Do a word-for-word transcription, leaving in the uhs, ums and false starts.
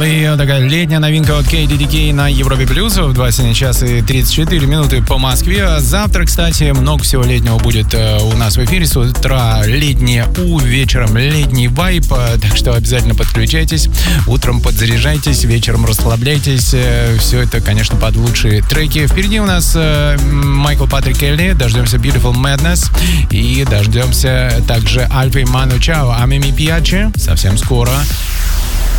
И такая летняя новинка от кей ди ди кей на Европе Плюс в двадцать один час и тридцать четыре минуты по Москве. Завтра, кстати, много всего летнего будет у нас в эфире. С утра летнее У, вечером летний вайб. Так что обязательно подключайтесь. Утром подзаряжайтесь, вечером расслабляйтесь. Все это, конечно, под лучшие треки. Впереди у нас Майкл Патрик Келли. Дождемся Beautiful Madness. И дождемся также Альфа и Ману Чао. А Мими Пьячи совсем скоро.